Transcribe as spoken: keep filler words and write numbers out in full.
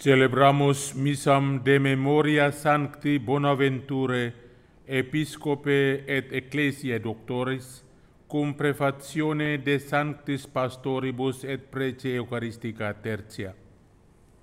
Celebramus missam de memoria Sancti Bonaventure, Episcope et Ecclesiae Doctoris, cum prefatione de Sanctis Pastoribus et Prece Eucharistica Tertia.